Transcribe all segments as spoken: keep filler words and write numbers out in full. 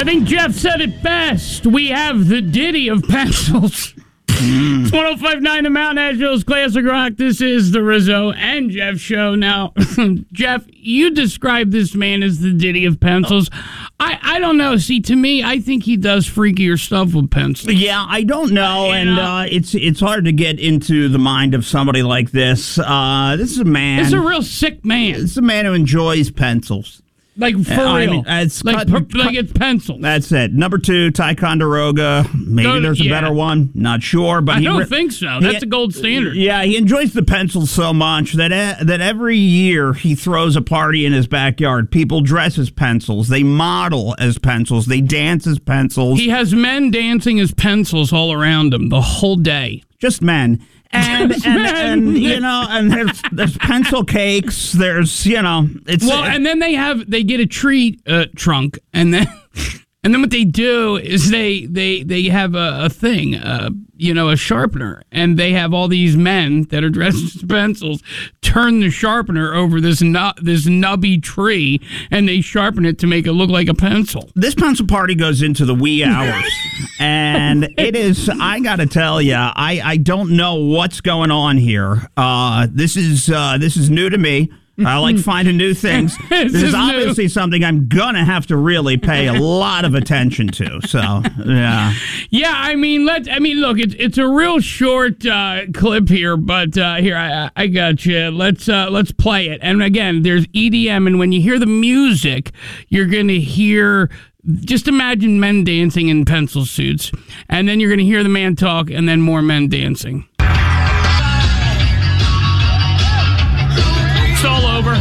I think Jeff said it best. We have the ditty of pencils. It's one oh five point nine The Mountain, Nashville's Classic Rock. This is the Rizzo and Jeff show. Now, Jeff, you describe this man as the ditty of pencils. I, I don't know. See, to me, I think he does freakier stuff with pencils. Yeah, I don't know, You and know? Uh, it's it's hard to get into the mind of somebody like this. Uh, this is a man. It's a real sick man. It's a man who enjoys pencils. Like, for Uh, I real. mean, it's like, cut- per- like it's pencils. That's it. Number two, Ticonderoga. Maybe Go to- there's a yeah. better one. Not sure, but I he don't re- think so. he- That's a gold standard. Yeah, he enjoys the pencils so much that e- that every year he throws a party in his backyard. People dress as pencils. They model as pencils. They dance as pencils. He has men dancing as pencils all around him the whole day. Just men. And, Just and, men. and you know, and there's there's pencil cakes. There's you know, it's Well, and then they have they get a tree uh, trunk, and then and then what they do is they they they have a, a thing, uh, you know, a sharpener, and they have all these men that are dressed as pencils turn the sharpener over this nut this nubby tree, and they sharpen it to make it look like a pencil. this pencil party goes into the wee hours, and it is. I got to tell you, I I don't know what's going on here. Uh, this is uh, this is new to me. I like finding new things. This This is is new. obviously something I'm gonna have to really pay a lot of attention to. So yeah. Yeah, I mean, let I mean, look, it's it's a real short uh, clip here, but uh, here I I got you. Let's uh, let's play it. And again, there's E D M, and when you hear the music, you're gonna hear. Just imagine men dancing in pencil suits, and then you're gonna hear the man talk, and then more men dancing. It's all over.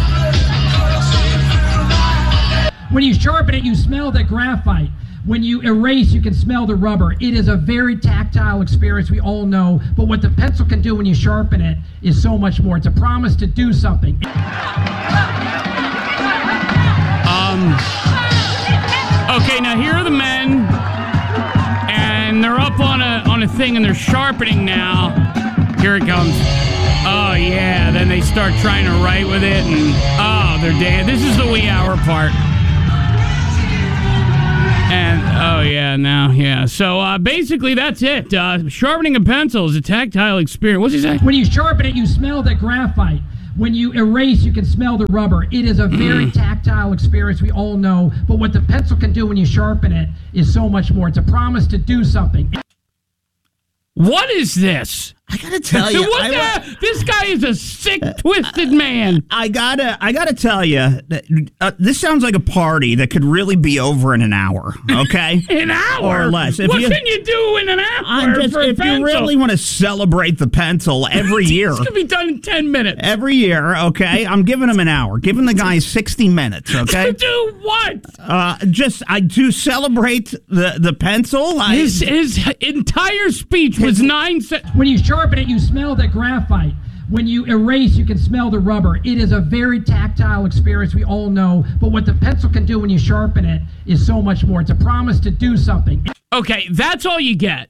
When you sharpen it, you smell the graphite. When you erase, you can smell the rubber. It is a very tactile experience, we all know. But what the pencil can do when you sharpen it is so much more. It's a promise to do something. Um. Okay, now here are the men, and they're up on a on a thing, and they're sharpening now. Here it comes. Oh yeah, then they start trying to write with it, and oh, they're dead. This is the wee hour part. And oh yeah, now yeah. So uh, basically, that's it. Uh, sharpening a pencil is a tactile experience. What's he say? When you sharpen it, you smell the graphite. When you erase, you can smell the rubber. It is a very tactile experience, we all know. But what the pencil can do when you sharpen it is so much more. It's a promise to do something. What is this? I gotta tell you, what I, the? This guy is a sick, twisted man. I gotta, I gotta tell you, that, uh, this sounds like a party that could really be over in an hour. Okay, An hour or less. If what you- can you do in an hour? I'm just, for a if you pencil? really want to celebrate the pencil every year, It's gonna be done in ten minutes. every year, okay, I'm giving him an hour. Giving the guy sixty minutes. Okay, To do what? uh, just I do celebrate the the pencil. I, His his entire speech was nine se- When you sharpen it, you smell the graphite. When you erase, you can smell the rubber. It is a very tactile experience, we all know. But what the pencil can do when you sharpen it is so much more. It's a promise to do something. Okay, that's all you get.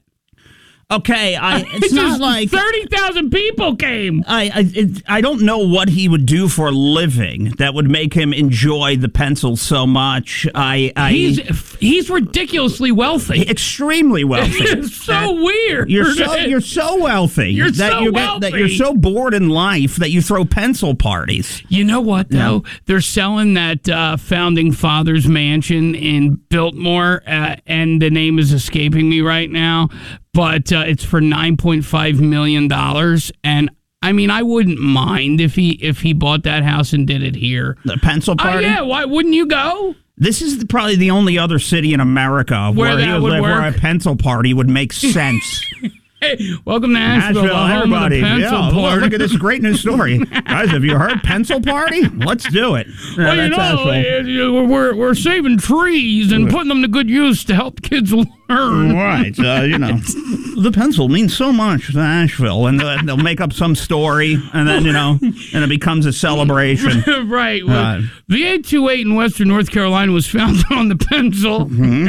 okay, I it's not Just like thirty thousand people came. I I, it, I don't know what he would do for a living that would make him enjoy the pencil so much. I, I He's he's ridiculously wealthy. extremely wealthy. It's so That- weird. You're so you're so wealthy You're that so you get, that wealthy. you're so bored in life that you throw pencil parties. You know what, though? They're selling that uh, Founding Fathers mansion in Biltmore, uh, and the name is escaping me right now, but uh, it's for nine point five million dollars. And I mean, I wouldn't mind if he if he bought that house and did it here. The pencil Oh, party. yeah. Why wouldn't you go? This is the, probably the only other city in America Where where, he that would would live where a work. pencil party would make sense. Hey, welcome to Nashville, the home of the pencil Yeah, look, party. look at this great new story. Guys, have you heard pencil party? Let's do it. Yeah, Well, you that's know, Nashville. uh, we're, we're saving trees and putting them to good use to help kids learn. Right, uh, you know, the pencil means so much to Nashville, and they'll, they'll make up some story, and then, you know, and it becomes a celebration. Right. Well, Right. the eight two eight in Western North Carolina was founded on the pencil. Mm-hmm.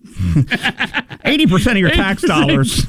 That's- eighty percent of your tax dollars,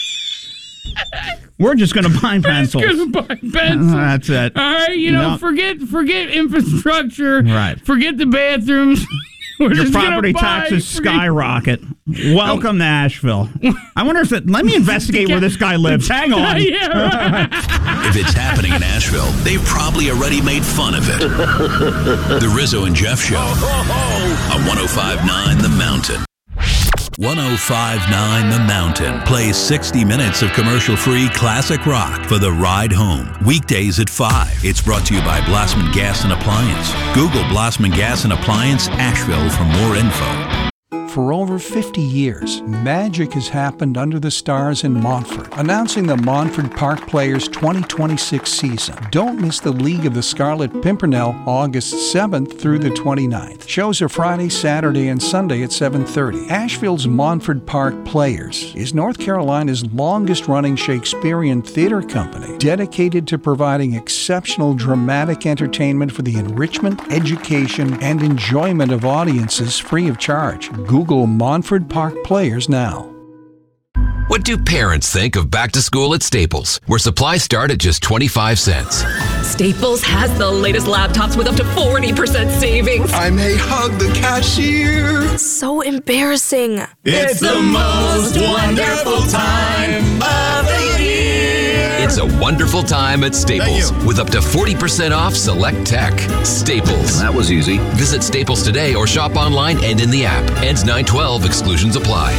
we're just going to buy pencils. Gonna buy pencils. That's it. All right, you know, No. forget forget infrastructure. Right. Forget the bathrooms. We're Your just gonna property buy taxes free- skyrocket. Welcome to Asheville. I wonder if it, let me investigate where this guy lives. Hang on. Yeah, right. If it's happening in Asheville, they've probably already made fun of it. The Rizzo and Jeff Show on one oh five point nine The Mountain. one oh five point nine The Mountain plays sixty minutes of commercial-free classic rock for the ride home. Weekdays at five. It's brought to you by Blossman Gas and Appliance. Google Blossman Gas and Appliance Asheville for more info. For over fifty years, magic has happened under the stars in Montfort, announcing the Montfort Park Players twenty twenty-six season. Don't miss the League of the Scarlet Pimpernel August seventh through the twenty-ninth. Shows are Friday, Saturday, and Sunday at seven thirty. Asheville's Montfort Park Players is North Carolina's longest-running Shakespearean theater company, dedicated to providing exceptional dramatic entertainment for the enrichment, education, and enjoyment of audiences free of charge. Google Montfort Park Players now. What do parents think of back to school at Staples, where supplies start at just twenty-five cents? Staples has the latest laptops with up to forty percent savings. I may hug the cashier. So embarrassing. It's the most wonderful time of the year. It's a wonderful time at Staples with up to forty percent off select tech. Staples. That was easy. Visit Staples today or shop online and in the app. Ends nine twelve. Exclusions apply.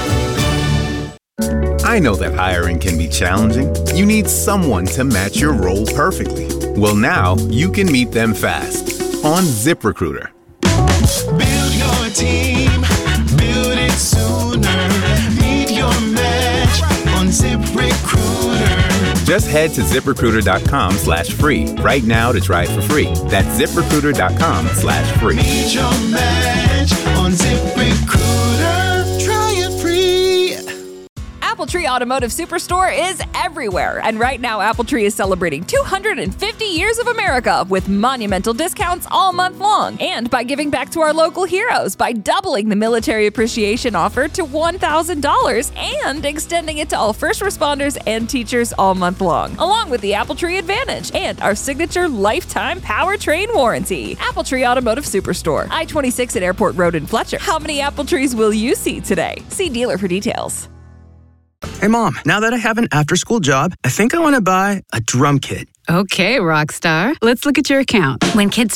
I know that hiring can be challenging. You need someone to match your role perfectly. Well, now you can meet them fast on ZipRecruiter. Build your team. Build it sooner. Meet your match on ZipRecruiter. Just head to ZipRecruiter.com slash free right now to try it for free. That's ZipRecruiter.com slash free. Meet your match on ZipRecruiter. Try it free. AppleTree Automotive Superstore is everywhere. And right now, AppleTree is celebrating two hundred fifty years of America with monumental discounts all month long. And by giving back to our local heroes by doubling the military appreciation offer to one thousand dollars and extending it to all first responders and teachers all month long, along with the AppleTree Advantage and our signature lifetime powertrain warranty. AppleTree Automotive Superstore, I twenty-six at Airport Road in Fletcher. How many apple trees will you see today? See dealer for details. Hey, Mom, now that I have an after-school job, I think I want to buy a drum kit. Okay, rock star. Let's look at your account. When kids